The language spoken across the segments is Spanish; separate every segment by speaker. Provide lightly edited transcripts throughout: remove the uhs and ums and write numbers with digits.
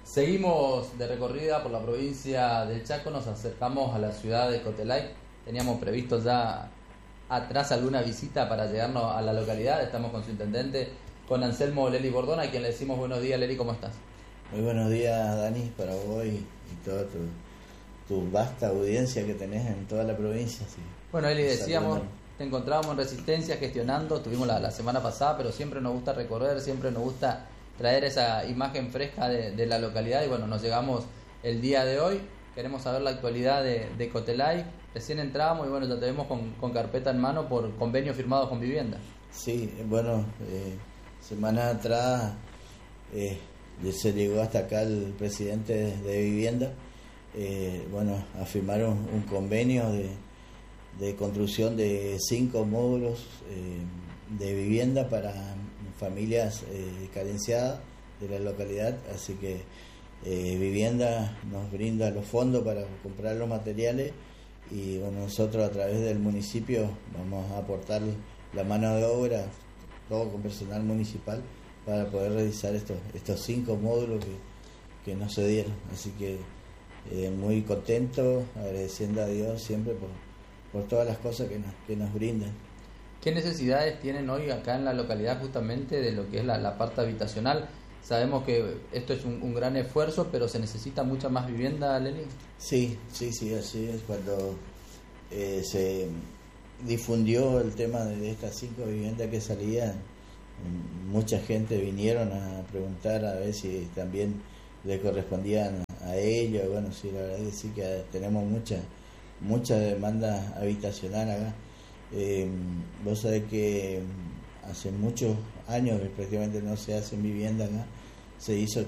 Speaker 1: Seguimos de recorrida por la provincia del Chaco, nos acercamos a la ciudad de Cotelay. Teníamos previsto ya atrás alguna visita para llegarnos a la localidad. Estamos con su intendente, con Anselmo Leli Bordona, a quien le decimos buenos días. Leli, ¿cómo estás?
Speaker 2: Muy buenos días, Dani, para vos y toda tu vasta audiencia que tenés en toda la provincia. Sí.
Speaker 1: Bueno, Leli, decíamos, te encontrábamos en Resistencia gestionando, estuvimos la semana pasada, pero siempre nos gusta recorrer, siempre nos gusta traer esa imagen fresca de la localidad. Y bueno, nos llegamos el día de hoy, queremos saber la actualidad de Cotelay. Recién entramos y bueno, ya te vemos con carpeta en mano por convenio firmado con Vivienda.
Speaker 2: Sí, bueno, semana atrás se llegó hasta acá el presidente de Vivienda, a firmar un convenio de construcción de 5 módulos de vivienda para familias carenciadas de la localidad, así que Vivienda nos brinda los fondos para comprar los materiales y bueno, nosotros a través del municipio vamos a aportar la mano de obra, todo con personal municipal, para poder realizar estos 5 módulos que nos se dieron. Así que muy contento, agradeciendo a Dios siempre por todas las cosas que nos brindan.
Speaker 1: ¿Qué necesidades tienen hoy acá en la localidad justamente de lo que es la parte habitacional? Sabemos que esto es un gran esfuerzo, pero ¿se necesita mucha más vivienda, Leli?
Speaker 2: Sí, así es. Cuando se difundió el tema de estas 5 viviendas que salían, mucha gente vinieron a preguntar a ver si también le correspondían a ellos. Bueno, sí, la verdad es que sí, que tenemos mucha demanda habitacional acá. Vos sabés que hace muchos años que prácticamente no se hacen viviendas acá. Se hizo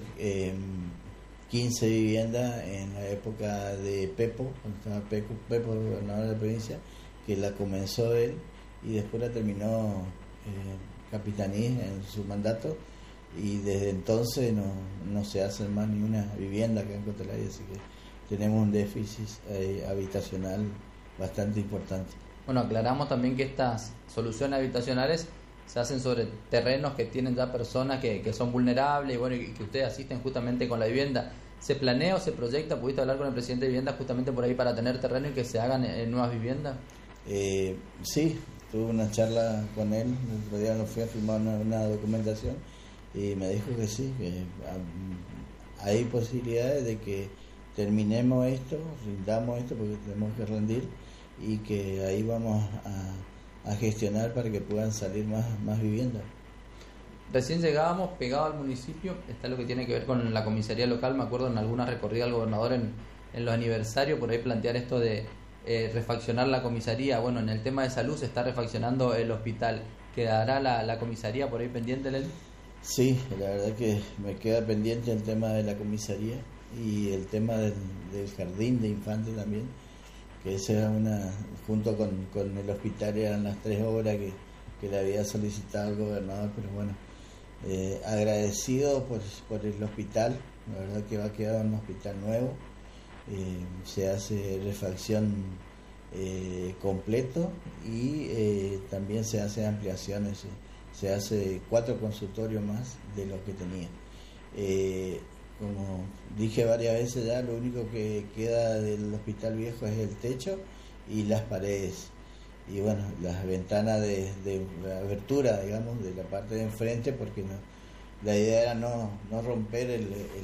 Speaker 2: 15 viviendas en la época de Pepo, cuando estaba Pepo gobernador de la provincia, que la comenzó él y después la terminó Capitaní en su mandato, y desde entonces no se hace más ni una vivienda acá en Cotelay, así que tenemos un déficit habitacional bastante importante.
Speaker 1: Bueno, aclaramos también que estas soluciones habitacionales se hacen sobre terrenos que tienen ya personas que son vulnerables y bueno, y que ustedes asisten justamente con la vivienda. ¿Se planea o se proyecta? ¿Pudiste hablar con el presidente de Vivienda justamente por ahí para tener terreno y que se hagan nuevas viviendas?
Speaker 2: Sí, tuve una charla con él, el otro día nos fui a firmar una documentación y me dijo que sí, que hay posibilidades de que terminemos esto, rindamos esto porque tenemos que rendir, y que ahí vamos a gestionar para que puedan salir más viviendas.
Speaker 1: Recién llegábamos, pegado al municipio, está lo que tiene que ver con la comisaría local. Me acuerdo en alguna recorrida al gobernador en los aniversarios, por ahí plantear esto de refaccionar la comisaría. Bueno, en el tema de salud se está refaccionando el hospital. ¿Quedará la comisaría por ahí pendiente, Leli?
Speaker 2: Sí, la verdad que me queda pendiente el tema de la comisaría y el tema del jardín de infantes también, que esa era junto con el hospital eran las 3 obras que le había solicitado el gobernador, pero bueno, agradecido por el hospital. La verdad que va a quedar un hospital nuevo, se hace refacción completo y también se hace ampliaciones, se hace 4 consultorios más de lo que tenía. Como dije varias veces ya, lo único que queda del hospital viejo es el techo y las paredes. Y bueno, las ventanas de abertura, digamos, de la parte de enfrente, porque la idea era no romper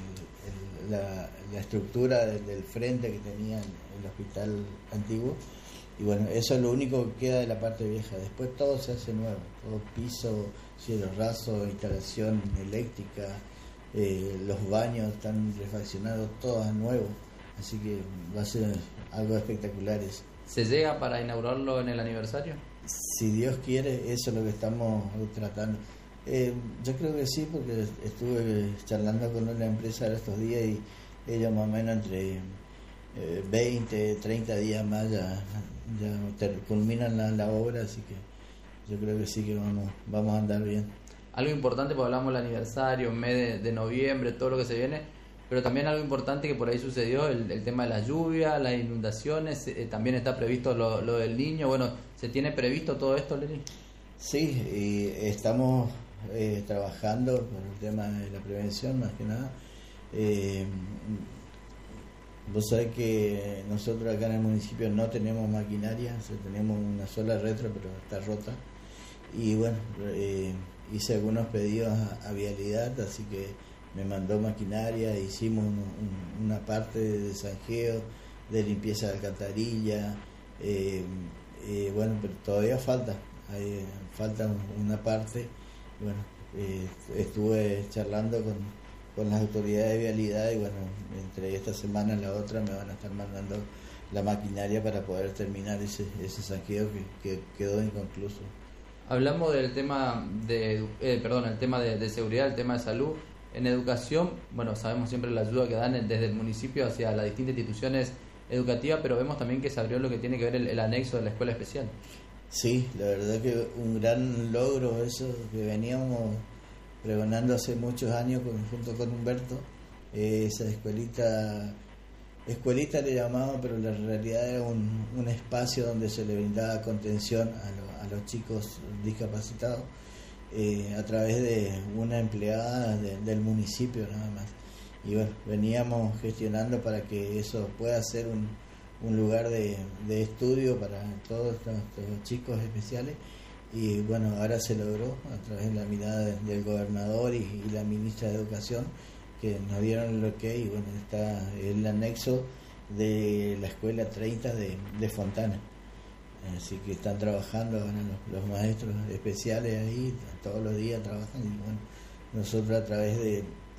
Speaker 2: la estructura del frente que tenía el hospital antiguo. Y bueno, eso es lo único que queda de la parte vieja. Después todo se hace nuevo, todo piso, cielo raso, instalación eléctrica, los baños están refaccionados, todos nuevos, así que va a ser algo espectacular eso.
Speaker 1: ¿Se llega para inaugurarlo en el aniversario?
Speaker 2: Si Dios quiere, eso es lo que estamos tratando. Yo creo que sí, porque estuve charlando con una empresa estos días y ellos más o menos entre 20, 30 días más ya culminan la obra, así que yo creo que sí que vamos a andar bien.
Speaker 1: Algo importante, porque hablamos del aniversario, mes de noviembre, todo lo que se viene, pero también algo importante que por ahí sucedió, el tema de la lluvia, las inundaciones, también está previsto lo del Niño. Bueno, ¿se tiene previsto todo esto, Leli?
Speaker 2: Sí, y estamos trabajando con el tema de la prevención, más que nada. Vos sabés que nosotros acá en el municipio no tenemos maquinaria, o sea, tenemos una sola retro, pero está rota. Y bueno, hice algunos pedidos a Vialidad, así que me mandó maquinaria, hicimos una parte de zanjeo, de limpieza de alcantarilla, bueno, pero todavía falta una parte. Bueno, estuve charlando con las autoridades de Vialidad y bueno, entre esta semana y la otra me van a estar mandando la maquinaria para poder terminar ese zanjeo que quedó inconcluso.
Speaker 1: Hablamos del tema el tema de seguridad, el tema de salud. En educación, bueno, sabemos siempre la ayuda que dan desde el municipio hacia las distintas instituciones educativas, pero vemos también que se abrió lo que tiene que ver el anexo de la escuela especial.
Speaker 2: Sí, la verdad que un gran logro eso que veníamos pregonando hace muchos años junto con Humberto, esa escuelita le llamamos, pero la realidad era un espacio donde se le brindaba contención a los chicos discapacitados a través de una empleada del municipio nada más. Y bueno, veníamos gestionando para que eso pueda ser un lugar de estudio para todos estos chicos especiales. Y bueno, ahora se logró a través de la mirada del gobernador y la ministra de Educación, que nos dieron el ok. Y bueno, está el anexo de la escuela 30 de Fontana, así que están trabajando ahora los maestros especiales ahí todos los días trabajan. Y bueno, nosotros a través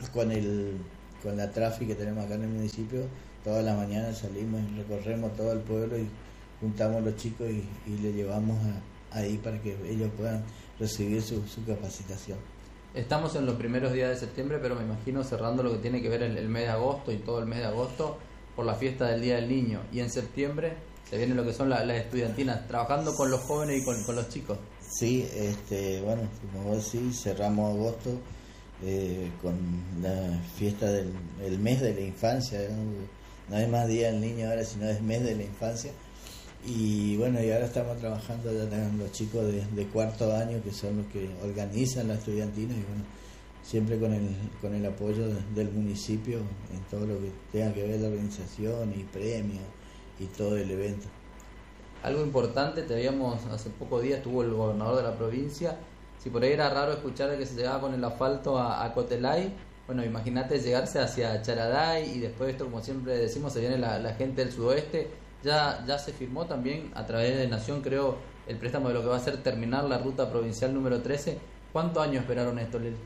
Speaker 2: con la tráfico que tenemos acá en el municipio, todas las mañanas salimos y recorremos todo el pueblo y juntamos a los chicos y le llevamos ahí para que ellos puedan recibir su capacitación.
Speaker 1: Estamos en los primeros días de septiembre, pero me imagino cerrando lo que tiene que ver el mes de agosto y todo el mes de agosto por la fiesta del Día del Niño. Y en septiembre se viene lo que son las estudiantinas, trabajando con los jóvenes y con los chicos.
Speaker 2: Sí, bueno, como vos decís, cerramos agosto con la fiesta del mes de la infancia. No es más Día del Niño ahora, sino es mes de la infancia. Y bueno, y ahora estamos trabajando ya con los chicos de cuarto año, que son los que organizan la estudiantina, y bueno, siempre con el apoyo del municipio en todo lo que tenga que ver la organización y premios y todo el evento.
Speaker 1: Algo importante, hace pocos días estuvo el gobernador de la provincia. Si por ahí era raro escuchar que se llegaba con el asfalto a Cotelay, bueno, imagínate llegarse hacia Charaday, y después esto, como siempre decimos, se viene la gente del sudoeste. Ya se firmó también a través de Nación, creo, el préstamo de lo que va a ser terminar la ruta provincial número 13. ¿Cuántos años esperaron esto, Lili?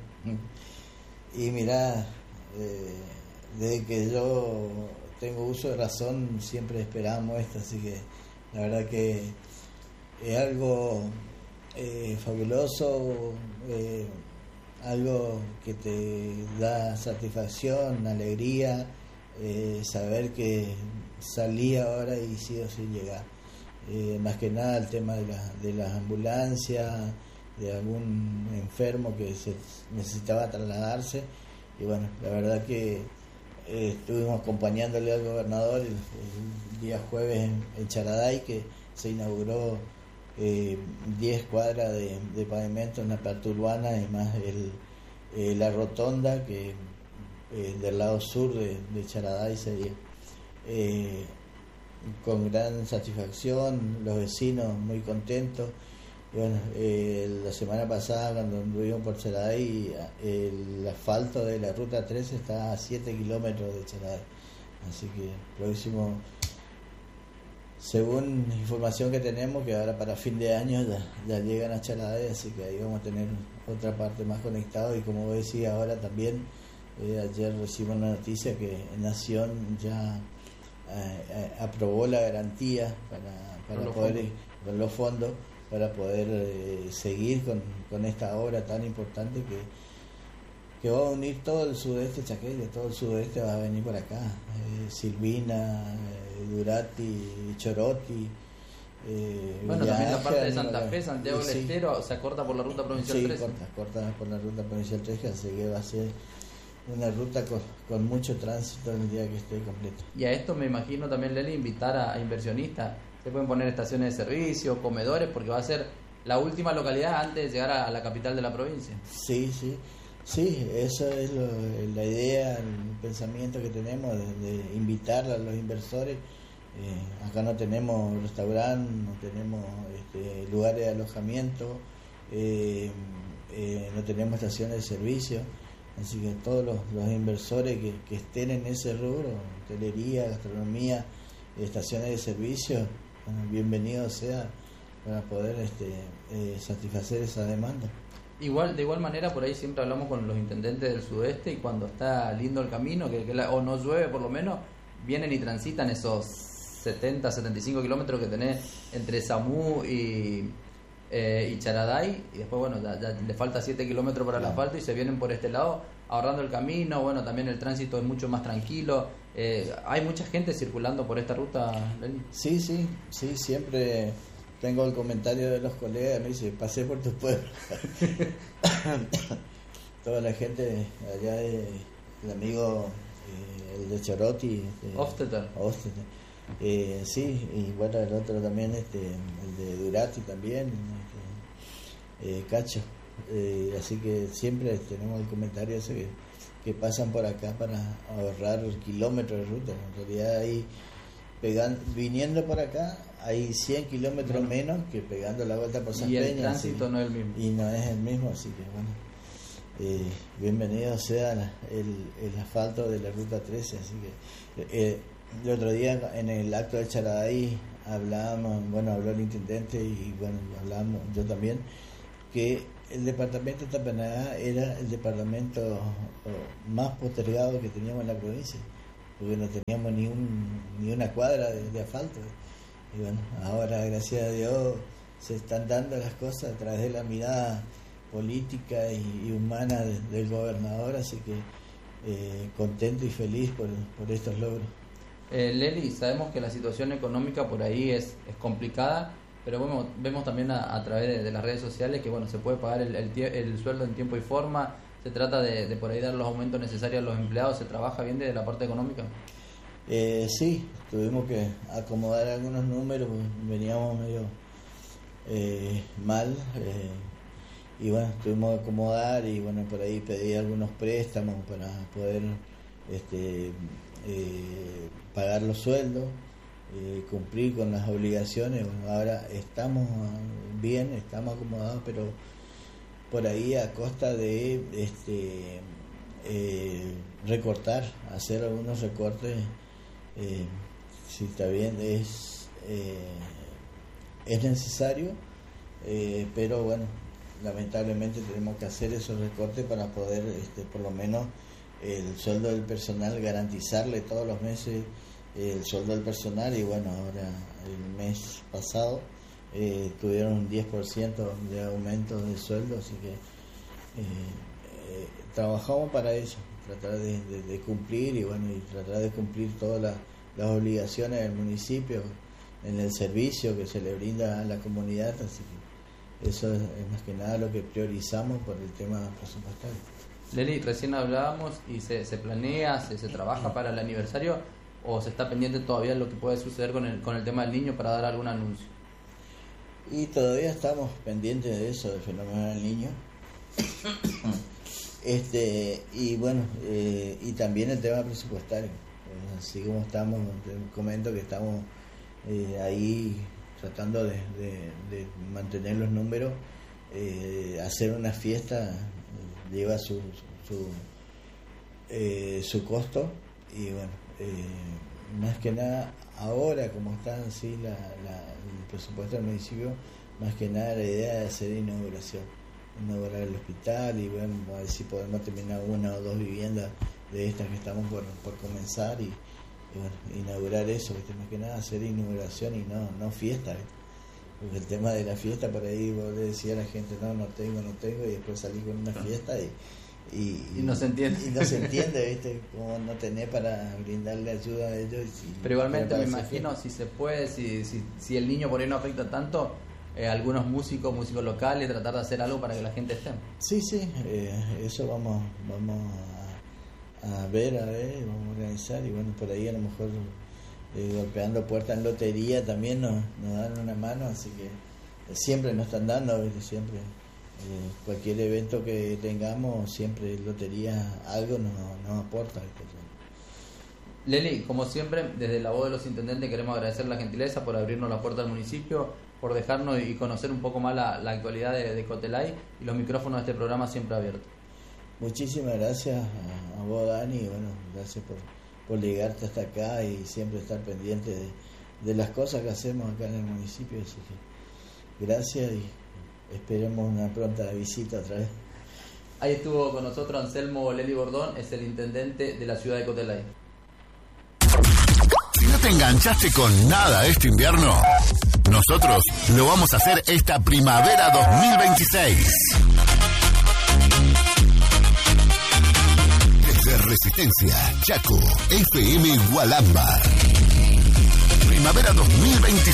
Speaker 2: Y mirá, desde que yo tengo uso de razón siempre esperamos esto, así que la verdad que es algo fabuloso, algo que te da satisfacción, alegría, saber que salí ahora y sigo sin llegar. Más que nada el tema de las ambulancias, de algún enfermo que se necesitaba trasladarse. Y bueno, la verdad que estuvimos acompañándole al gobernador el día jueves en Charaday, que se inauguró 10 cuadras de pavimento en la parte urbana, y más la rotonda que del lado sur de Charaday sería. Con gran satisfacción, los vecinos muy contentos. Y bueno, la semana pasada cuando anduvimos por Charaday, el asfalto de la ruta 13 está a 7 kilómetros de Charaday, así que próximo, según información que tenemos, que ahora para fin de año ya llegan a Charaday, así que ahí vamos a tener otra parte más conectada. Y como vos decís, ahora también ayer recibimos una noticia que Nación ya aprobó la garantía para poder, con los fondos, para poder seguir con esta obra tan importante que va a unir todo el sudeste chaqueño. Todo el sudeste va a venir por acá, Silvina, Durati, Choroti,
Speaker 1: bueno, también la parte de Santa Fe, Santiago del Estero, se corta por la ruta provincial 13.
Speaker 2: Sí, corta por la ruta provincial 13, así que va a ser una ruta con mucho tránsito el día que esté completo.
Speaker 1: Y a esto me imagino también, Leli, invitar a inversionistas. Se pueden poner estaciones de servicio, comedores, porque va a ser la última localidad antes de llegar a la capital de la provincia.
Speaker 2: Sí, eso es la idea. pensamiento que tenemos de invitar a los inversores. Acá no tenemos restaurante, no tenemos lugares de alojamiento, no tenemos estaciones de servicio, así que todos los inversores que estén en ese rubro, hotelería, gastronomía, estaciones de servicio, bienvenido sea para poder satisfacer esa demanda.
Speaker 1: De igual manera, por ahí siempre hablamos con los intendentes del sudeste y cuando está lindo el camino, o no llueve por lo menos, vienen y transitan esos 70, 75 kilómetros que tenés entre Samú y Charaday, y después bueno, ya le falta 7 kilómetros para el asfalto y se vienen por este lado ahorrando el camino. Bueno, también el tránsito es mucho más tranquilo. ¿Hay mucha gente circulando por esta ruta, Leli?
Speaker 2: Sí, siempre tengo el comentario de los colegas, me dice, pasé por tu pueblo. Toda la gente allá, el amigo, el de Chorotti,
Speaker 1: Hofstetter.
Speaker 2: Sí, y bueno, el otro también, el de Durati también, Cacho. Así que siempre tenemos el comentario ese que pasan por acá para ahorrar kilómetros de ruta. En realidad ahí viniendo por acá hay 100 kilómetros menos que pegando la vuelta por San Peña.
Speaker 1: Y el tránsito no es el mismo.
Speaker 2: Y no es el mismo, así que bueno, bienvenido sea el asfalto de la ruta 13. Así que el otro día en el acto de Charaday hablábamos, habló el intendente y bueno, hablábamos yo también, que el departamento de Tapaná era el departamento más postergado que teníamos en la provincia, porque no teníamos ni una cuadra de asfalto. Y bueno, ahora gracias a Dios se están dando las cosas a través de la mirada política y humana del gobernador, así que contento y feliz por estos logros.
Speaker 1: Leli, sabemos que la situación económica por ahí es complicada, pero vemos también a través de las redes sociales que bueno, se puede pagar el sueldo en tiempo y forma. Se trata de por ahí dar los aumentos necesarios a los empleados. ¿Se trabaja bien desde la parte económica?
Speaker 2: Sí, tuvimos que acomodar algunos números, veníamos medio mal, y bueno, tuvimos que acomodar y bueno, por ahí pedí algunos préstamos para poder pagar los sueldos, cumplir con las obligaciones. Bueno, ahora estamos bien, estamos acomodados, pero por ahí a costa de recortar, hacer algunos recortes. Si está bien, es necesario, pero bueno, lamentablemente tenemos que hacer esos recortes para poder por lo menos el sueldo del personal, garantizarle todos los meses el sueldo del personal. Y bueno, ahora el mes pasado tuvieron un 10% de aumento de sueldo, así que trabajamos para eso, tratar de cumplir y bueno, y tratar de cumplir todas las obligaciones del municipio en el servicio que se le brinda a la comunidad, así que eso es más que nada lo que priorizamos por el tema presupuestario.
Speaker 1: Leli, recién hablábamos y se planea, se trabaja para el aniversario, o se está pendiente todavía de lo que puede suceder con el tema del niño para dar algún anuncio.
Speaker 2: Y todavía estamos pendientes de eso, del fenómeno del niño. Y bueno, y también el tema presupuestario. Así como estamos, te comento que estamos ahí tratando de mantener los números. Hacer una fiesta lleva su costo, y bueno, más que nada ahora como está así el presupuesto del municipio, más que nada la idea de hacer inaugurar el hospital, y bueno, a ver si podemos terminar una o dos viviendas de estas que estamos por comenzar, y bueno, inaugurar eso, ¿viste? Más que nada hacer inauguración y no fiesta, ¿viste? Porque el tema de la fiesta, por ahí vos le decías a la gente, no tengo, y después salí con una fiesta y
Speaker 1: no se entiende.
Speaker 2: Y no se entiende, ¿viste? Como no tenés para brindarle ayuda a ellos.
Speaker 1: Pero igualmente me imagino, si se puede, si el niño por ahí no afecta tanto, algunos músicos locales, tratar de hacer algo para que la gente esté.
Speaker 2: Sí, eso vamos a ver, vamos a organizar, y bueno, por ahí a lo mejor golpeando puertas en lotería también nos dan una mano, así que siempre nos están dando, ¿viste? Siempre Cualquier evento que tengamos, siempre Lotería algo nos aporta.
Speaker 1: Leli, como siempre, desde la voz de los intendentes queremos agradecer la gentileza por abrirnos la puerta al municipio, por dejarnos y conocer un poco más la actualidad de Cotelay, y los micrófonos de este programa siempre abiertos.
Speaker 2: Muchísimas gracias a vos, Dani, y bueno, gracias por llegarte hasta acá y siempre estar pendiente de las cosas que hacemos acá en el municipio, así que gracias y esperemos una pronta visita otra vez.
Speaker 1: Ahí estuvo con nosotros Anselmo Leli Bordón, es el intendente de la ciudad de Cotelay.
Speaker 3: Si no te enganchaste con nada este invierno, nosotros lo vamos a hacer esta primavera 2026. Desde Resistencia, Chaco, FM Gualamba. Primavera 2026.